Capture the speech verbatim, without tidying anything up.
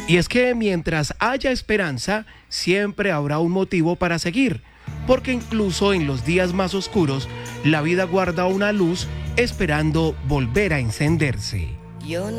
Y es que mientras haya esperanza, siempre habrá un motivo para seguir, porque incluso en los días más oscuros, la vida guarda una luz esperando volver a encenderse. Yo